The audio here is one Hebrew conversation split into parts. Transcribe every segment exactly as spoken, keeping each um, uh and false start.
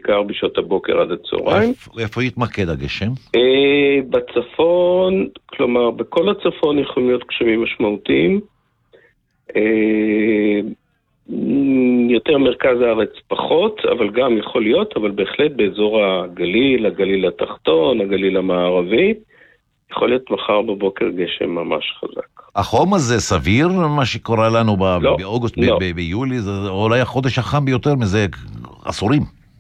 בעיקר בשעות הבוקר עד הצהריים. איפה יתמקד הגשם? בצפון, כלומר, בכל הצפון יכולים להיות גשמים משמעותיים. יותר מרכז הארץ פחות, אבל גם יכול להיות, אבל בהחלט באזור הגליל, הגליל התחתון, הגליל המערבי, יכול להיות מחר בבוקר גשם ממש חזק. החום הזה סביר, מה שקורה לנו לא, באוגוסט, לא. ב- ביולי, זה אולי החודש החם ביותר מזה עשורים.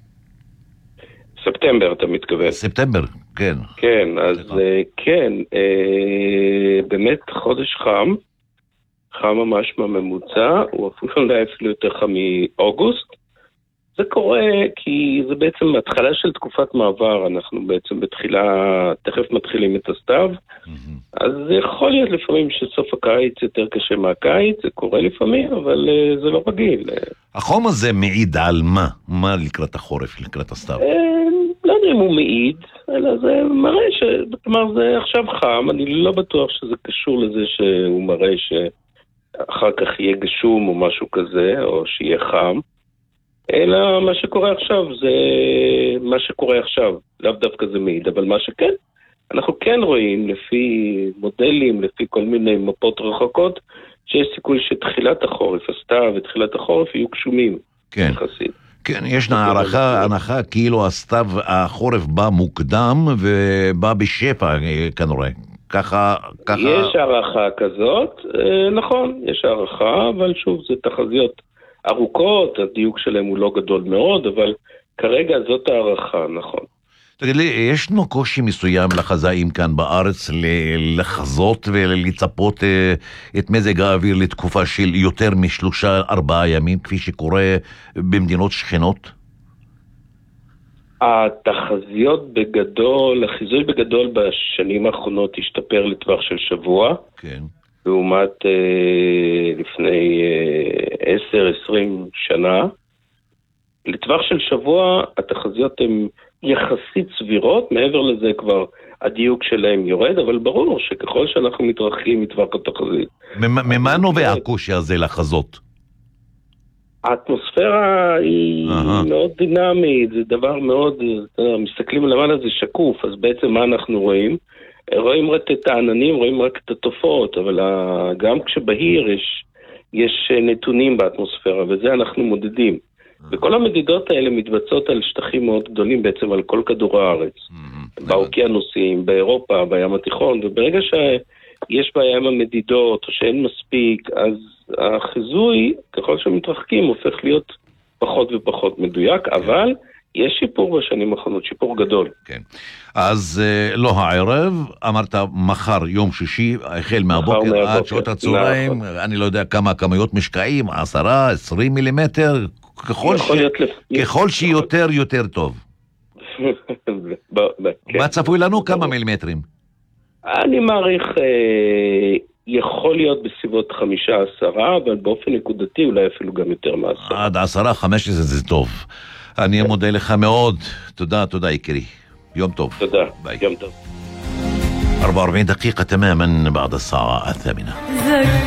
ספטמבר אתה מתכוון. ספטמבר, כן. כן, אז אה, כן, אה, באמת חודש חם, חם ממש מהממוצע, הוא אפילו אולי אפילו יותר חם מאוגוסט. זה קורה כי זה בעצם התחלה של תקופת מעבר, אנחנו בעצם בתחילה, תכף מתחילים את הסתיו, אז זה יכול להיות לפעמים שסוף הקיץ יותר קשה מהקיץ, זה קורה לפעמים, אבל uh, זה לא רגיל. החום הזה מעיד על מה? מה לקראת החורף, לקראת הסתיו? לא יודע אם הוא מעיד, אלא זה מראה ש... כלומר, זה עכשיו חם, אני לא בטוח שזה קשור לזה שהוא מראה שאחר כך יהיה גשום או משהו כזה, או שיהיה חם. אלא מה שקורה עכשיו זה מה שקורה עכשיו, לאו דווקא זה מעיד, אבל מה שכן, אנחנו כן רואים לפי מודלים, לפי כל מיני מפות רחוקות, שיש סיכוי שתחילת החורף, הסתיו ותחילת החורף יהיו גשומים. כן. יחסית. כן, ישנה הערכה, הנחה כאילו הסתיו, החורף בא מוקדם ובא בשפע כנראה. ככה, ככה... יש הערכה כזאת, נכון, יש הערכה, אבל שוב, זה תחזיות ארוכות, הדיוק שלהם הוא לא גדול מאוד, אבל כרגע זאת הערכה, נכון. תגיד לי, ישנו קושי מסוים לחזאים כאן בארץ לחזות ולצפות את מזג האוויר לתקופה של יותר משלושה ארבעה ימים, כפי שקורה במדינות שכנות? התחזיות בגדול, החיזוי בגדול בשנים האחרונות השתפר לטווח של שבוע. כן. לעומת אה, לפני עשר עשרים שנה. לטווח של שבוע התחזיות הן יחסית סבירות, מעבר לזה כבר הדיוק שלהם יורד, אבל ברור שככל שאנחנו מתרחקים מטווח התחזית. ממה נובע הקושי הזה לחזות? האטמוספירה היא uh-huh. מאוד דינמית, זה דבר מאוד, מסתכלים למעלה זה שקוף, אז בעצם מה אנחנו רואים? רואים רק את העננים, רואים רק את התופעות, אבל גם כשבהיר יש, יש נתונים באטמוספירה, וזה אנחנו מודדים. וכל המדידות האלה מתבצעות על שטחים מאוד גדולים, בעצם על כל כדור הארץ. באוקיינוסים, באירופה, בים התיכון, וברגע שיש בים המדידות, או שאין מספיק, אז החיזוי, ככל שמתרחקים, הופך להיות פחות ופחות מדויק, אבל... יש שיפור בשנים האחרונות, שיפור גדול. כן. אז לא הערב, אמרת מחר יום שישי, החל מהבוקר עד שעות הצהריים, אני לא יודע כמה כמויות משקעים, עשרה, עשרים מילימטר, ככל שיותר יותר טוב. מה צפוי לנו? כמה מילימטרים? אני מעריך, יכול להיות בסביבות חמישה עשרה, אבל באופן נקודתי אולי אפילו גם יותר מעשרה. עד עשרה, חמש עשרה זה טוב. אני מודה לך מאוד. תודה, תודה יקירי. يوم طوب. تدا. يوم طوب. أربعة وأربعين دقيقة تماما بعد الساعة الثامنة.